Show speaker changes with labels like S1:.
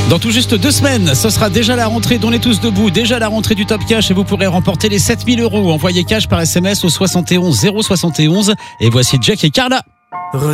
S1: Dans tout juste 2 semaines, ce sera déjà la rentrée dont on est tous debout, déjà la rentrée du Top Cash et vous pourrez remporter les 7000 €. Envoyez cash par SMS au 71 071 et voici Jack et Carla.